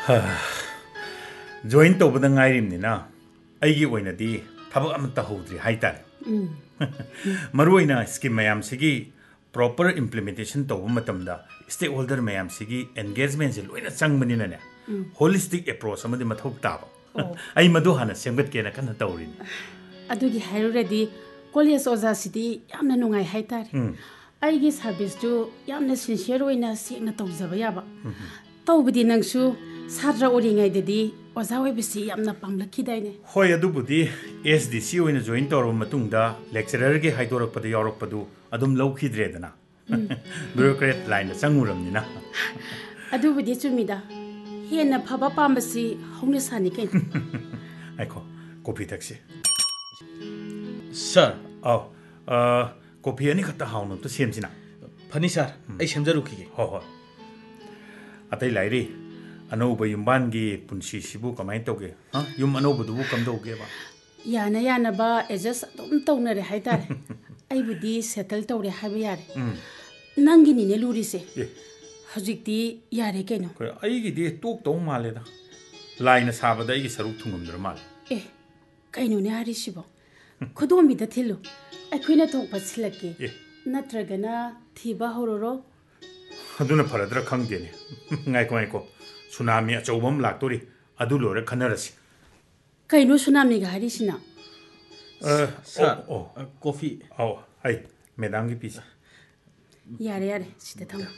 Join tꯧꯕꯗ ꯉꯥꯏꯔꯤꯕꯅꯤꯅ ꯑꯩꯒꯤ ꯑꯣꯏꯅꯗꯤ ꯊꯕꯛ ꯑꯃꯠꯇ ꯍꯧꯗ꯭ꯔꯤ ꯍꯥꯏꯇꯥꯔꯦ ꯃꯔꯨꯑꯣꯏꯅ ꯁ꯭ꯀꯤꯝ ꯃꯌꯥꯝꯁꯤꯒꯤ ꯄ꯭ꯔꯣꯄꯔ ꯏꯝꯄ꯭ꯂꯤꯃꯦꯟꯇꯦꯁꯟ ꯇꯧꯕ ꯃꯇꯝꯗ ꯁ꯭ꯇꯦꯛ ꯍꯣꯜꯗꯔ ꯃꯌꯥꯝꯁꯤꯒꯤ ꯑꯦꯟꯒꯦꯖꯃꯦꯟꯁꯦ ꯂꯣꯏꯅ ꯆꯪꯕꯅꯤꯅꯅꯦ ꯍꯣꯂꯤꯁꯇꯤꯛ ꯑꯦꯄ꯭ꯔꯣꯆ ꯑꯃꯗꯤ ꯃꯊꯧ ꯇꯥꯕ ꯑꯩ ꯃꯗꯨ ꯍꯥꯟꯅ ꯁꯦꯝꯒꯠꯀꯦꯅ ꯀꯟꯅ ꯇꯧꯔꯤꯅꯤ ꯑꯗꯨꯒꯤ ꯍꯥꯏꯔꯨꯔꯗꯤ ꯀꯣꯂꯦꯖ ꯑꯣꯖꯥꯁꯤꯗꯤ ꯌꯥꯝꯅ ꯅꯨꯡꯉꯥꯏ ꯍꯥꯏꯇꯥꯔꯦ ꯑꯩꯒꯤ ꯁꯔꯚꯤꯁꯇꯨ ꯌꯥꯝꯅ ꯁꯤꯟꯁꯤꯌꯔ ꯑꯣꯏꯅ ꯁꯦꯡꯅ ꯇꯧꯖꯕ ꯌꯥꯕ ꯇꯧꯕꯗꯤ ꯅꯪꯁꯨ ꯁꯥꯇ꯭ꯔ ꯑꯣꯏꯔꯤꯉꯩꯗꯗꯤ ꯑꯣꯖꯥ ꯑꯣꯏꯕꯁꯤ ꯌꯥꯝꯅ ꯄꯥꯝꯂꯛꯈꯤꯗꯥꯏꯅꯦ ꯍꯣꯏ ꯑꯗꯨꯕꯨꯗꯤ SDC ꯑꯣꯏꯅ ꯖꯣꯏꯟ ꯇꯧꯔꯕ ꯃꯇꯨꯡꯗ ꯂꯦꯛꯆꯔꯔꯒꯤ ꯍꯥꯏꯗꯣꯔꯛꯄꯗ ꯌꯥꯎꯔꯛꯄꯗꯨ ꯑꯗꯨꯝ ꯂꯧꯈꯤꯗ꯭ꯔꯦꯗꯅ ꯕ꯭ꯌꯨꯔꯣꯀ꯭ꯔꯦꯠ ꯂꯥꯏꯟꯗ ꯆꯪꯉꯨꯔꯕꯅꯤꯅ ꯑꯗꯨꯕꯨꯗꯤ ꯆꯨꯝꯃꯤꯗ ꯍꯦꯟꯅ ꯐꯕ ꯄꯥꯝꯕꯁꯤ ꯍꯧꯅꯁꯥꯅꯤ ꯀꯩꯅꯣ ꯑꯩꯈꯣ ꯀꯣꯐꯤ ꯊꯛꯁꯤ ꯁꯥꯔ ꯑꯥꯎ ꯀꯣꯐꯤ ꯑꯅꯤꯈꯛꯇ ꯍꯥꯎꯅ ꯑꯝꯇ ꯁꯦꯝꯁꯤꯅ ꯐꯅꯤ ꯁꯥꯔ ꯑꯩ ꯁꯦꯝꯖꯔꯨꯈꯤꯒꯦ ꯍꯣꯏ ꯍꯣꯏ ꯑꯇꯩ ꯂꯥꯏꯔꯤ ꯑꯅꯧꯕ ꯌꯨꯝꯕꯥꯟꯒꯤ ꯄꯨꯟꯁꯤꯁꯤꯕꯨ ꯀꯃꯥꯏꯅ ꯇꯧꯒꯦ ꯌꯨꯝ ꯑꯅꯧꯕꯗꯨꯕꯨ ꯀꯝꯗꯧꯒꯦꯕ ꯌꯥꯅ ꯌꯥꯅꯕ ꯑꯦꯗꯖꯁ ꯑꯗꯨꯝ ꯇꯧꯅꯔꯦ ꯍꯥꯏꯇꯥꯔꯦ ꯑꯩꯕꯨꯗꯤ ꯁꯦꯇꯜ ꯇꯧꯔꯦ ꯍꯥꯏꯕ ꯌꯥꯔꯦ ꯅꯪꯒꯤꯅꯤꯅꯦ ꯂꯨꯔꯤꯁꯦ ꯍꯧꯖꯤꯛꯇꯤ ꯌꯥꯔꯦ ꯀꯩꯅꯣ ꯑꯩꯒꯤꯗꯤ ꯇꯣꯛꯇꯧ ꯃꯥꯜꯂꯦꯗ ꯂꯥꯏꯅ ꯁꯥꯕꯗ ꯑꯩꯒꯤ ꯁꯔꯨꯛ ꯊꯨꯡꯉꯝꯗ꯭ꯔ ꯃꯥꯜꯂꯦ ꯀꯩꯅꯣꯅꯦ ꯍꯥꯏꯔꯤꯁꯤꯕꯣ ꯈꯨꯗꯣꯝꯕꯤꯗ ꯊꯤꯜꯂꯨ ꯑꯩꯈꯣꯏꯅ ꯊꯣꯛꯄ ꯁꯤꯜꯂꯛꯀꯦ ꯅꯠꯇ꯭ꯔꯒꯅ ꯊꯤꯕ ꯍꯧꯔꯣꯔꯣ ꯑꯗꯨꯅ ꯐꯔꯗ꯭ꯔꯥ ꯈꯪꯗꯦꯅꯦ ꯉꯥꯏꯈꯣ ꯁꯨꯅꯥꯃꯤ ꯑꯆꯧꯕ ꯑꯃ ꯂꯥꯛꯇꯣꯔꯤ ꯑꯗꯨ ꯂꯣꯏꯔ ꯈꯟꯅꯔꯁꯤ ꯀꯩꯅꯣ ꯁꯨꯅꯥꯃꯤꯒ ꯍꯥꯏꯔꯤꯁꯤꯅ ꯁꯥꯔ ꯀꯣꯐꯤ ꯑꯧ ꯑꯩ ꯃꯦꯗꯥꯝꯒꯤ ꯄꯤꯁꯤ ꯌꯥꯔꯦ ꯁꯤꯗ ꯊꯝꯃꯣ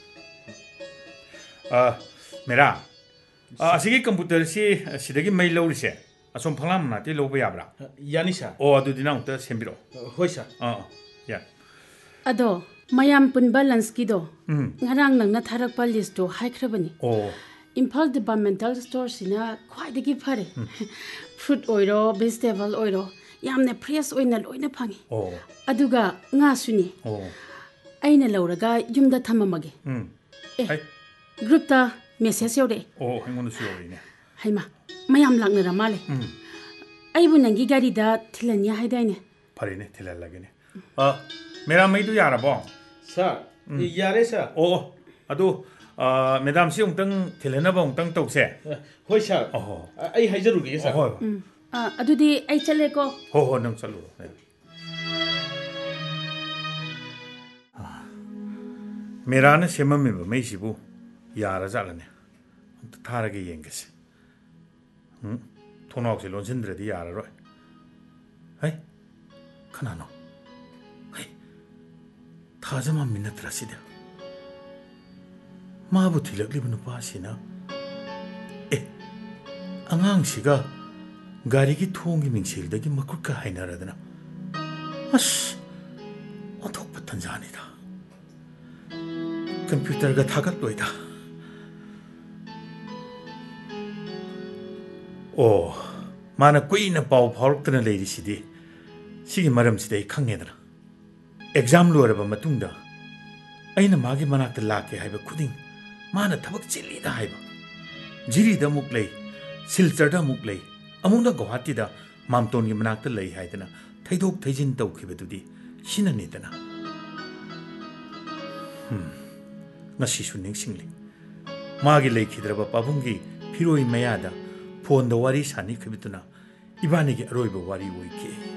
ꯃꯦꯔꯥ ꯑꯁꯤꯒꯤ ꯀꯝꯄ꯭ꯌꯨꯇꯔꯁꯤ ꯁꯤꯗꯒꯤ ꯃꯩ ꯂꯧꯔꯤꯁꯦ ꯑꯁꯣꯝ ꯐꯪꯂꯥꯝ ꯃꯅꯥꯛꯇꯩ ꯂꯧꯕ ꯌꯥꯕ꯭ꯔꯥ ꯌꯥꯅꯤ ꯁꯥꯔ ꯑꯗꯨꯗꯤ ꯅꯪ ꯑꯃꯨꯛꯇ ꯁꯦꯝꯕꯤꯔꯛꯑꯣ ꯍꯣꯏ ꯁꯥꯔ ꯌꯥꯏ ꯑꯗꯣ ꯃꯌꯥꯝ ꯄꯨꯟꯕ ꯂꯟꯁꯀꯤꯗꯣ ꯉꯔꯥꯡ ꯅꯪꯅ ꯊꯥꯔꯛꯄ ꯂꯤꯁꯇꯣ ꯍꯥꯏꯈ꯭ꯔꯕꯅꯤ ꯏꯝꯐꯥꯜ ꯗꯤꯄꯥꯔꯠꯃꯦꯟꯇꯦꯜ ꯁ꯭ꯇꯣꯔꯁꯤꯅ ꯈ꯭ꯋꯥꯏꯗꯒꯤ ꯐꯔꯦ ꯐ꯭ꯔꯨꯠ ꯑꯣꯏꯔꯣ ꯚꯦꯖꯤꯇꯦꯕꯜ ꯑꯣꯏꯔో ꯌꯥꯝꯅ ꯐ꯭ꯔꯦꯁ ꯑꯣꯏꯅ ꯂꯣꯏꯅ ꯐꯪꯉꯤ ꯑꯗꯨꯒ ꯉꯥꯁꯨꯅꯤ ꯑꯩꯅ ꯂꯧꯔꯒ ꯌꯨꯝꯗ ꯊꯝꯃꯝꯃꯒꯦ ꯒ꯭ꯔꯨꯞꯇ ꯃꯦꯁꯦꯖ ꯌꯧꯔꯛꯑꯦ ꯑꯩꯉꯣꯟꯗꯁꯨ ꯌꯧꯔꯛꯏꯅꯦ ꯍꯩꯃꯥ ꯃꯌꯥꯝ ꯂꯥꯛꯅꯔ ꯃꯥꯜꯂꯦ ꯑꯩꯕꯨ ꯅꯪꯒꯤ ꯒꯥꯔꯤꯗ ꯊꯤꯜꯍꯟꯅꯤ ꯍꯥꯏꯗꯥꯏꯅꯦ ꯐꯔꯦꯅꯦ ꯊꯤꯜꯍꯜꯂꯒꯦꯅꯦ ꯃꯦꯔꯥ ꯃꯩꯗꯨ ꯌꯥꯔꯕꯣ ꯁꯥꯔ ꯌꯥꯔꯦ ꯁꯥꯔ ꯑꯗꯨ ꯃꯦꯗꯥꯝꯁꯤ ꯑꯃꯨꯛꯇꯪ ꯊꯤꯜꯍꯟꯅꯕ ꯑꯃꯨꯛꯇꯪ ꯇꯧꯁꯦ ꯍꯣꯏ ꯁꯥꯔ ꯑꯩ ꯍꯥꯏꯖꯔꯨꯈꯤꯒꯦ ꯁꯥꯔ ꯍꯣꯏ ꯑꯗꯨꯗꯤ ꯑꯩ ꯆꯠꯂꯦꯀꯣ ꯍꯣꯏ ꯅꯪ ꯆꯠꯂꯨꯔꯣ ꯃꯦꯔꯥꯅ ꯁꯦꯝꯃꯝꯃꯤꯕ ꯃꯩꯁꯤꯕꯨ ꯌꯥꯔꯖꯥꯠꯂꯅꯦ ꯑꯝꯇ ꯊꯥꯔꯒ ꯌꯦꯡꯒꯦꯁꯦ ꯊꯣꯡꯅꯥꯎꯁꯦ ꯂꯣꯟꯁꯤꯟꯗ꯭ꯔꯗꯤ ꯌꯥꯔꯔꯣꯏ ꯀꯅꯥꯅꯣ ꯊꯥꯖꯃꯝꯃꯤ ꯅꯠꯇ꯭ꯔꯥ ꯁꯤꯗ ꯃꯥꯕꯨ ꯊꯤꯜꯂꯛꯂꯤꯕ ꯅꯨꯄꯥꯁꯤꯅ ꯑꯉꯥꯡꯁꯤꯒ ꯒꯥꯔꯤꯒꯤ ꯊꯣꯡꯒꯤ ꯃꯤꯡꯁꯦꯜꯗꯒꯤ ꯃꯈꯨꯠꯀ ꯍꯥꯏꯅꯔꯗꯅ ꯑꯣꯟꯊꯣꯛꯄ ꯇꯟꯖꯥꯅꯤꯗ ꯀꯝꯄ꯭ꯌꯨꯇꯔꯒ ꯊꯥꯒꯠꯂꯣꯏꯗ ꯃꯥꯅ ꯀꯨꯏꯅ ꯄꯥꯎ ꯐꯥꯎꯔꯛꯇꯅ ꯂꯩꯔꯤꯁꯤꯗꯤ ꯁꯤꯒꯤ ꯃꯔꯝꯁꯤꯗ ꯑꯩ ꯈꯪꯉꯦꯗꯅ ꯑꯦꯛꯖꯥꯝ ꯂꯣꯏꯔꯕ ꯃꯇꯨꯡꯗ ꯑꯩꯅ ꯃꯥꯒꯤ ꯃꯅꯥꯛꯇ ꯂꯥꯛꯀꯦ ꯍꯥꯏꯕ ꯈꯨꯗꯤꯡ ꯃꯥꯅ ꯊꯕꯛ ꯆꯤꯜꯂꯤꯗ ꯍꯥꯏꯕ ꯖꯤꯔꯤꯗ ꯑꯃꯨꯛ ꯂꯩ ꯁꯤꯜꯆꯔꯗ ꯑꯃꯨꯛ ꯂꯩ ꯑꯃꯨꯛꯅ ꯒꯧꯍꯥꯇꯤꯗ ꯃꯥꯝꯇꯣꯟꯒꯤ ꯃꯅꯥꯛꯇ ꯂꯩ ꯍꯥꯏꯗꯅ ꯊꯩꯗꯣꯛ ꯊꯩꯖꯤꯟ ꯇꯧꯈꯤꯕꯗꯨꯗꯤ ꯁꯤꯅꯅꯤꯗꯅ ꯉꯁꯤꯁꯨ ꯅꯤꯡꯁꯤꯡꯂꯤ ꯃꯥꯒꯤ ꯂꯩꯈꯤꯗ꯭ꯔꯕ ꯄꯥꯕꯨꯡꯒꯤ ꯐꯤꯔꯣꯏ ꯃꯌꯥꯗ ꯐꯣꯟꯗ ꯋꯥꯔꯤ ꯁꯥꯅꯈꯤꯕꯗꯨꯅ ꯏꯕꯥꯅꯤꯒꯤ ꯑꯔꯣꯏꯕ ꯋꯥꯔꯤ ꯑꯣꯏꯈꯤ